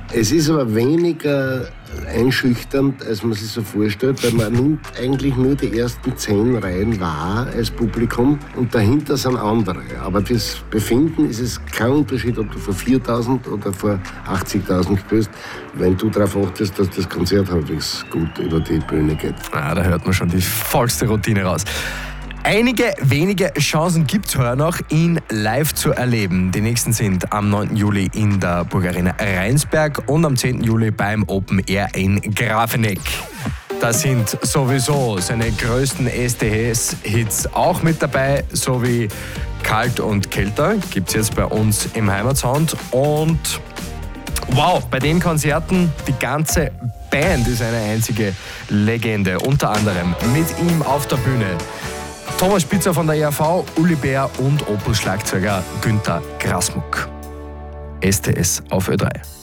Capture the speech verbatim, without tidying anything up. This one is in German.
Es ist aber weniger einschüchternd, als man sich so vorstellt, weil man nimmt eigentlich nur die ersten zehn Reihen wahr als Publikum und dahinter sind andere. Aber das Befinden ist es kein Unterschied, ob du vor viertausend oder vor achtzigtausend spielst, wenn du darauf achtest, dass das Konzert halbwegs gut über die Bühne geht. Ah, da hört man schon die vollste Routine raus. Einige wenige Chancen gibt es heuer noch, ihn live zu erleben. Die nächsten sind am neunten Juli in der Burgarena Rheinsberg und am zehnten Juli beim Open Air in Grafeneck. Da sind sowieso seine größten S D S-Hits auch mit dabei, sowie Kalt und Kälter gibt es jetzt bei uns im Heimatsound. Und wow, bei den Konzerten, die ganze Band ist eine einzige Legende. Unter anderem mit ihm auf der Bühne Thomas Spitzer von der E R V, Uli Bär und Opel-Schlagzeuger Günther Grasmuck. S T S auf Ö drei.